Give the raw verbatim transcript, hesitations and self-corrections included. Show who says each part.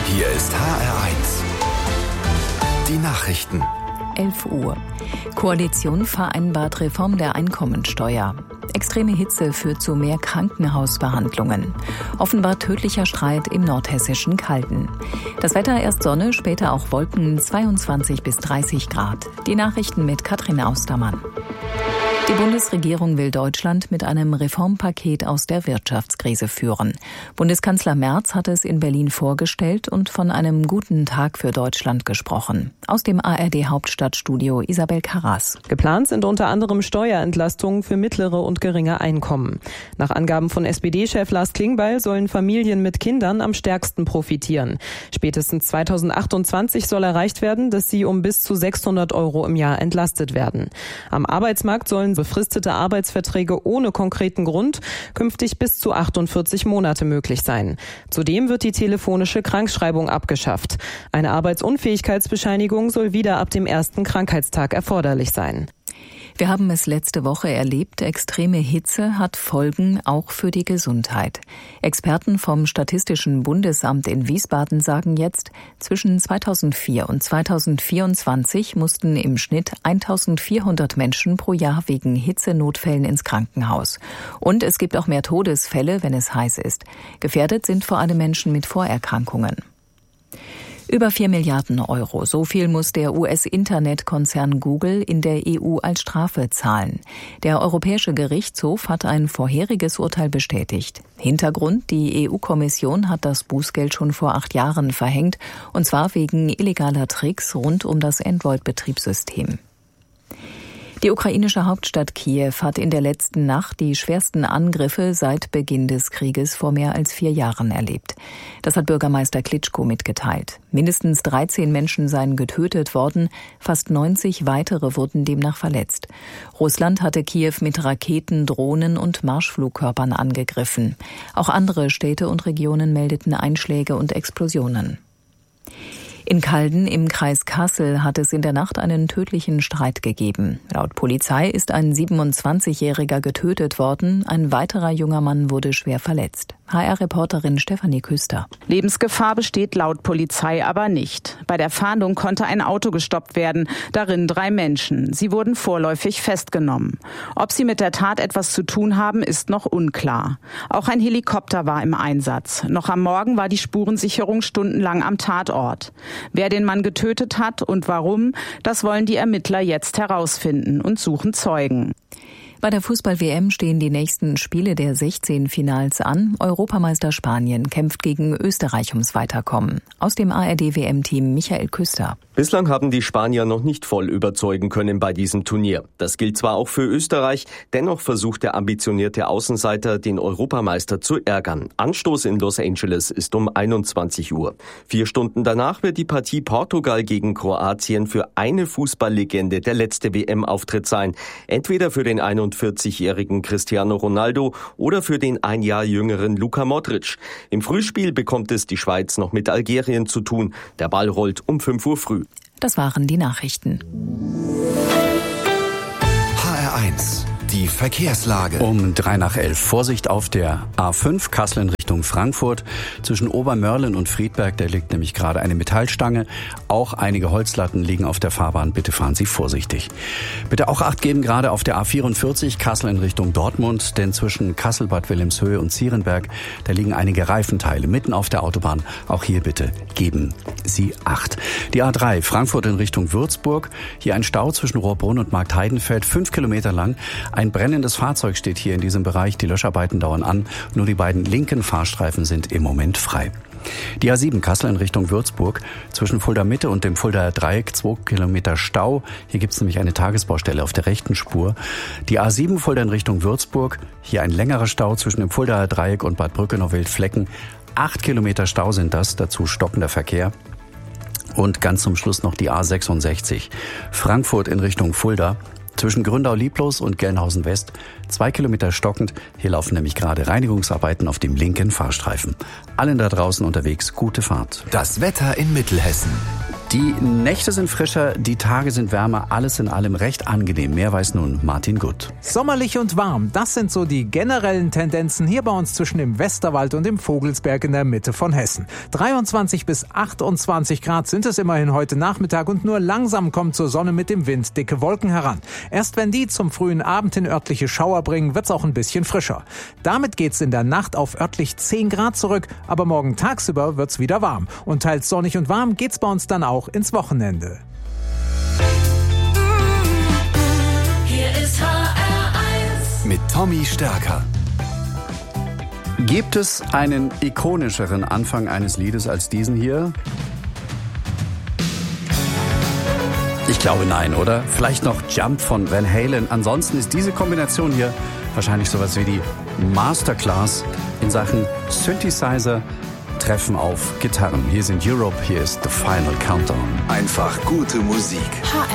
Speaker 1: Hier ist H R eins. Die Nachrichten.
Speaker 2: elf Uhr. Koalition vereinbart Reform der Einkommensteuer. Extreme Hitze führt zu mehr Krankenhausbehandlungen. Offenbar tödlicher Streit im nordhessischen Calden. Das Wetter erst Sonne, später auch Wolken, zweiundzwanzig bis dreißig Grad. Die Nachrichten mit Katrin Austermann. Die Bundesregierung will Deutschland mit einem Reformpaket aus der Wirtschaftskrise führen. Bundeskanzler Merz hat es in Berlin vorgestellt und von einem guten Tag für Deutschland gesprochen. Aus dem A R D-Hauptstadtstudio Isabel Karras.
Speaker 3: Geplant sind unter anderem Steuerentlastungen für mittlere und geringe Einkommen. Nach Angaben von S P D-Chef Lars Klingbeil sollen Familien mit Kindern am stärksten profitieren. Spätestens zweitausendachtundzwanzig soll erreicht werden, dass sie um bis zu sechshundert Euro im Jahr entlastet werden. Am Arbeitsmarkt sollen befristete Arbeitsverträge ohne konkreten Grund künftig bis zu achtundvierzig Monate möglich sein. Zudem wird die telefonische Krankschreibung abgeschafft. Eine Arbeitsunfähigkeitsbescheinigung soll wieder ab dem ersten Krankheitstag erforderlich sein.
Speaker 2: Wir haben es letzte Woche erlebt, extreme Hitze hat Folgen auch für die Gesundheit. Experten vom Statistischen Bundesamt in Wiesbaden sagen jetzt, zwischen zweitausendvier und zweitausendvierundzwanzig mussten im Schnitt eintausendvierhundert Menschen pro Jahr wegen Hitzenotfällen ins Krankenhaus. Und es gibt auch mehr Todesfälle, wenn es heiß ist. Gefährdet sind vor allem Menschen mit Vorerkrankungen. Über vier Milliarden Euro, so viel muss der U S-Internetkonzern Google in der E U als Strafe zahlen. Der Europäische Gerichtshof hat ein vorheriges Urteil bestätigt. Hintergrund, die E U-Kommission hat das Bußgeld schon vor acht Jahren verhängt, und zwar wegen illegaler Tricks rund um das Android-Betriebssystem. Die ukrainische Hauptstadt Kiew hat in der letzten Nacht die schwersten Angriffe seit Beginn des Krieges vor mehr als vier Jahren erlebt. Das hat Bürgermeister Klitschko mitgeteilt. Mindestens dreizehn Menschen seien getötet worden, fast neunzig weitere wurden demnach verletzt. Russland hatte Kiew mit Raketen, Drohnen und Marschflugkörpern angegriffen. Auch andere Städte und Regionen meldeten Einschläge und Explosionen. In Calden im Kreis Kassel hat es in der Nacht einen tödlichen Streit gegeben. Laut Polizei ist ein siebenundzwanzigjähriger getötet worden, ein weiterer junger Mann wurde schwer verletzt. H R-Reporterin Stefanie Küster.
Speaker 4: Lebensgefahr besteht laut Polizei aber nicht. Bei der Fahndung konnte ein Auto gestoppt werden, darin drei Menschen. Sie wurden vorläufig festgenommen. Ob sie mit der Tat etwas zu tun haben, ist noch unklar. Auch ein Helikopter war im Einsatz. Noch am Morgen war die Spurensicherung stundenlang am Tatort. Wer den Mann getötet hat und warum, das wollen die Ermittler jetzt herausfinden und suchen Zeugen.
Speaker 2: Bei der Fußball-W M stehen die nächsten Spiele der sechzehn Finals an. Europameister Spanien kämpft gegen Österreich ums Weiterkommen. Aus dem A R D-W M-Team Michael Küster.
Speaker 5: Bislang haben die Spanier noch nicht voll überzeugen können bei diesem Turnier. Das gilt zwar auch für Österreich, dennoch versucht der ambitionierte Außenseiter, den Europameister zu ärgern. Anstoß in Los Angeles ist um einundzwanzig Uhr. Vier Stunden danach wird die Partie Portugal gegen Kroatien für eine Fußballlegende der letzte W M-Auftritt sein. Entweder für den einundvierzigjährigen Cristiano Ronaldo oder für den ein Jahr jüngeren Luka Modric. Im Frühspiel bekommt es die Schweiz noch mit Algerien zu tun. Der Ball rollt um fünf Uhr früh.
Speaker 2: Das waren die Nachrichten.
Speaker 1: H R eins. Die Verkehrslage.
Speaker 6: Um drei nach elf. Vorsicht auf der A fünf, Kassel in Richtung Frankfurt. Zwischen Obermörlen und Friedberg, da liegt nämlich gerade eine Metallstange. Auch einige Holzlatten liegen auf der Fahrbahn. Bitte fahren Sie vorsichtig. Bitte auch Acht geben, gerade auf der A vierundvierzig, Kassel in Richtung Dortmund. Denn zwischen Kassel, Bad Wilhelmshöhe und Zierenberg, da liegen einige Reifenteile mitten auf der Autobahn. Auch hier bitte geben Sie Acht. Die A drei, Frankfurt in Richtung Würzburg. Hier ein Stau zwischen Rohrbrunn und Marktheidenfeld, fünf Kilometer lang. Ein brennendes Fahrzeug steht hier in diesem Bereich. Die Löscharbeiten dauern an. Nur die beiden linken Fahrstreifen sind im Moment frei. Die A sieben Kassel in Richtung Würzburg. Zwischen Fulda Mitte und dem Fuldaer Dreieck zwei Kilometer Stau. Hier gibt es nämlich eine Tagesbaustelle auf der rechten Spur. Die A sieben Fulda in Richtung Würzburg. Hier ein längerer Stau zwischen dem Fuldaer Dreieck und Bad Brückenow-Wildflecken. Acht Kilometer Stau sind das. Dazu stockender Verkehr. Und ganz zum Schluss noch die A sechsundsechzig. Frankfurt in Richtung Fulda. Zwischen Gründau-Lieblos und Gelnhausen West zwei Kilometer stockend. Hier laufen nämlich gerade Reinigungsarbeiten auf dem linken Fahrstreifen. Allen da draußen unterwegs gute Fahrt.
Speaker 1: Das Wetter in Mittelhessen.
Speaker 6: Die Nächte sind frischer, die Tage sind wärmer, alles in allem recht angenehm. Mehr weiß nun Martin Gutt.
Speaker 7: Sommerlich und warm, das sind so die generellen Tendenzen hier bei uns zwischen dem Westerwald und dem Vogelsberg in der Mitte von Hessen. dreiundzwanzig bis achtundzwanzig Grad sind es immerhin heute Nachmittag und nur langsam kommt zur Sonne mit dem Wind dicke Wolken heran. Erst wenn die zum frühen Abend hin örtliche Schauer bringen, wird's auch ein bisschen frischer. Damit geht's in der Nacht auf örtlich zehn Grad zurück, aber morgen tagsüber wird's wieder warm. Und teils sonnig und warm geht's bei uns dann auch ins Wochenende.
Speaker 1: Hier ist H R eins mit Tommy Stärker.
Speaker 6: Gibt es einen ikonischeren Anfang eines Liedes als diesen hier? Ich glaube nein, oder? Vielleicht noch Jump von Van Halen. Ansonsten ist diese Kombination hier wahrscheinlich sowas wie die Masterclass in Sachen Synthesizer treffen auf Gitarren. Hier sind Europe, hier ist The Final Countdown.
Speaker 1: Einfach gute Musik.
Speaker 8: H